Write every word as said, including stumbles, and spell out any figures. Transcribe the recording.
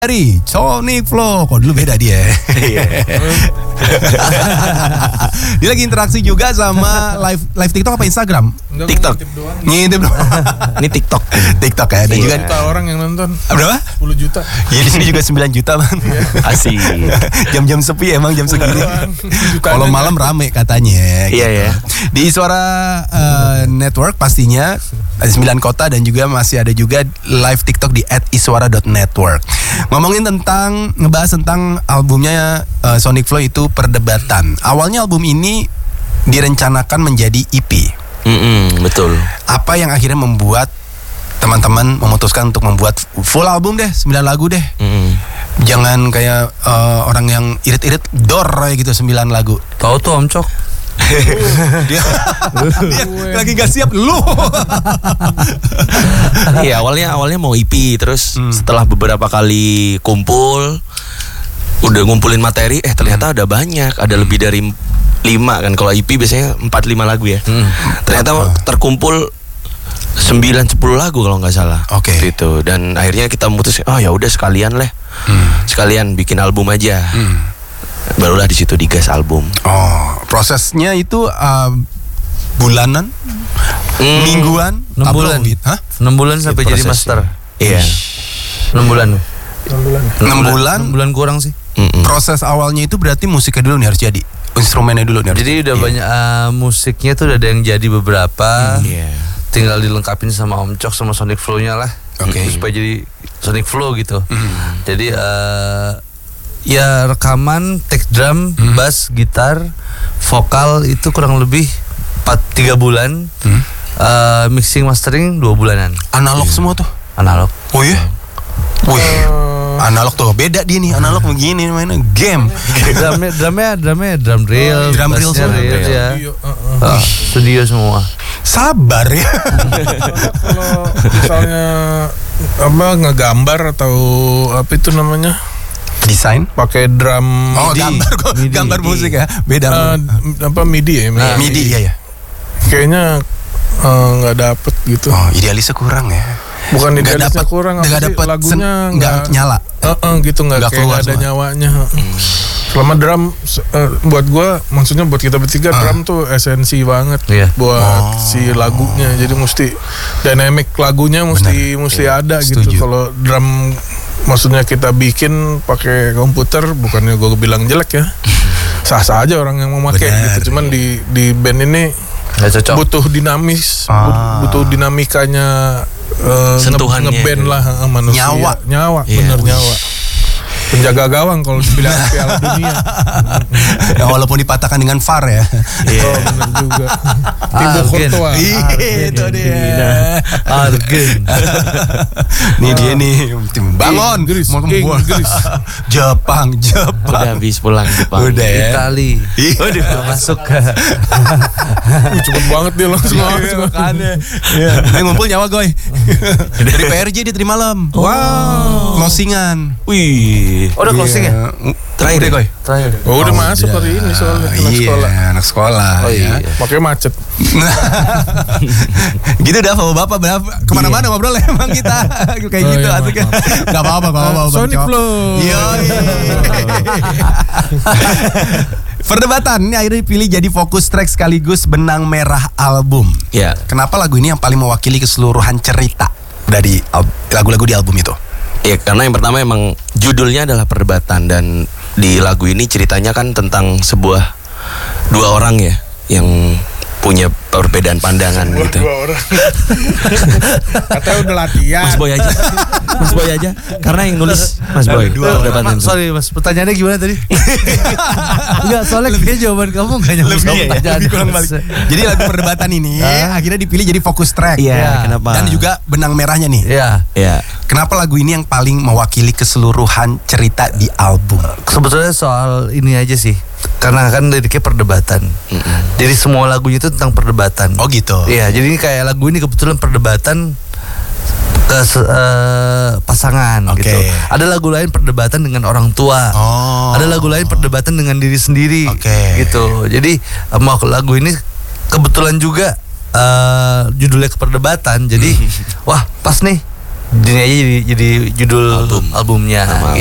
Dari Sonic Flow. Kok dulu beda dia. Dia lagi interaksi juga sama live live TikTok apa Instagram? Enggak, TikTok. Ngintip doang. Ini TikTok. TikTok ya. Dan juga juta orang yang nonton. berapa? sepuluh juta. Ya di sini juga sembilan juta, Bang. Asik. Jam-jam sepi emang jam segini. Kalau malam rame katanya. Iya ya. Di Suara uh, Network pastinya ada sembilan kota dan juga masih ada juga live TikTok di at iswara dot network. Ngomongin tentang ngebahas tentang albumnya uh, Sonic Flow itu Perdebatan. Awalnya album ini direncanakan menjadi E P. Mm-mm, betul. Apa yang akhirnya membuat teman-teman memutuskan untuk membuat full album deh, sembilan lagu deh. Mm-mm. Jangan kayak uh, orang yang irit-irit dor kayak gitu sembilan lagu. Tahu tuh Om Cok. dia, dia lagi gak siap lu. Iya, awalnya awalnya mau E P, terus Hmm. setelah beberapa kali kumpul, udah ngumpulin materi, eh ternyata ada banyak, ada lebih dari lima kan. Kalau E P biasanya empat lima lagu ya. Hmm. Ternyata terkumpul sembilan sepuluh lagu kalau nggak salah. Oke. Gitu. Dan akhirnya kita memutuskan, oh ya udah sekalian lah. Hmm. Sekalian bikin album aja. Hmm. Barulah di situ digas album. Oh, prosesnya itu uh, bulanan, Hmm. mingguan, enam bulan. upload, hah? enam bulan sampai jadi Prosesnya. master. Iya. enam bulan. enam bulan. enam bulan. enam bulan kurang sih. Mm-mm. Proses awalnya itu berarti musiknya dulu nih harus jadi, instrumennya dulu nih harus Jadi udah Iya. banyak uh, musiknya tuh udah ada yang jadi beberapa. Iya. Tinggal dilengkapin sama Om Cok sama Sonic Flow-nya lah. Oke. Supaya jadi Sonic Flow gitu. Hmm. Jadi uh, ya rekaman, take drum, Hmm. bass, gitar, vokal itu kurang lebih empat tiga bulan. Hmm. Uh, mixing mastering dua bulanan. Analog semua tuh. Analog. Oh iya. Wih, analog tuh beda dia nih. Analog begini mainnya game. drumnya, drumnya, drumnya drum reel, Drum reel bassnya semua. reel, ya. Studio, uh-uh. Ah, studio semua. Sabar ya. Kalau misalnya apa ngegambar atau apa itu namanya Desain. pakai drum Oh, MIDI, gambar kok, MIDI. gambar musik ya. Beda. Eh, apa MIDI ya? Nah, MIDI ya ya. Kayaknya eh, nggak dapet gitu. Oh, idealisnya kurang ya. Bukan Nggak idealisnya dapet- kurang, apa nggak sih, dapet lagunya sen- nggak nyala. Eh-eh, gitu nggak Nggak kayak keluar nggak ada semua. nyawanya. Selama drum se- eh, buat gua, maksudnya buat kita bertiga, drum tuh esensi banget Iya. buat Oh. si lagunya. Jadi mesti dynamic lagunya mesti mesti ada Setuju. gitu. Kalau drum maksudnya kita bikin pakai komputer, bukannya gua bilang jelek ya. Sah-sah aja orang yang mau pakai Benar. gitu. Cuman di di band ini Nggak cocok. butuh dinamis, Ah. but- butuh dinamikanya, eh, nge- Sentuhannya. ngeband lah eh, manusia. Nyawa. nyawa, Iya. bener nyawa. Penjaga gawang kalau dibilang Piala Dunia. Ya, walaupun dipatahkan dengan V A R ya. Oh bener juga. Tibo Argen. Courtois. Itu dia. Argen. Nih dia nih tim bangun. Inggris, Mau Inggris. Jepang, Jepang. Udah habis pulang Jepang. Udah ya. Itali. Waduh. Nggak masuk ke Uh, cepet banget dia langsung. Makanya. Iya. Ngumpul nyawa goy. Dari P R J dia terima malam. Wow. Closingan. Wih. Oh, udah closing ya? Terakhir goy. Terakhir. Oh, udah Oh, masuk udah. hari ini soalnya anak Iya, sekolah. anak sekolah. Oh ya. iya. Pakai macet. Gitu dah bapak-bapak berapa kemana-mana ngobrol emang kita kayak Oh, gitu iya, asik. Gak apa-apa, gak apa-apa. Bang Sonic Cok. Flow. Iya. Perdebatan ini akhirnya dipilih jadi fokus track sekaligus benang merah album. Ya. Kenapa lagu ini yang paling mewakili keseluruhan cerita dari al- lagu-lagu di album itu? Ya karena yang pertama emang judulnya adalah Perdebatan, dan di lagu ini ceritanya kan tentang sebuah dua orang ya yang punya perbedaan pandangan gitu. Dua orang. Katanya udah latihan. Mas Boy aja. Mas Boy aja. Karena yang nulis Mas Boy. Dua Perdebatan. Ma- sorry mas, pertanyaannya gimana tadi? Enggak, soalnya kayaknya jawaban kamu nggak nyambung Lebih, sama ya, pertanyaan. lebih kurang balik. Jadi lagu Perdebatan ini Ah. akhirnya dipilih jadi fokus track. Iya, Ya. kenapa? Dan juga benang merahnya nih. Ya, Ya. Kenapa lagu ini yang paling mewakili keseluruhan cerita di album? sebetulnya soal ini aja sih. Karena kan liriknya perdebatan. Jadi semua lagunya itu tentang perdebatan. Oh gitu. Iya, jadi ini kayak lagu ini kebetulan perdebatan ke se- eh, pasangan Oke. gitu. Ada lagu lain perdebatan dengan orang tua. Oh. Ada lagu lain perdebatan dengan diri sendiri. Oke. Gitu. Jadi eh, mau lagu ini kebetulan juga eh, judulnya keperdebatan. Jadi wah, pas nih Ini aja jadi, jadi judul Album. albumnya. Nama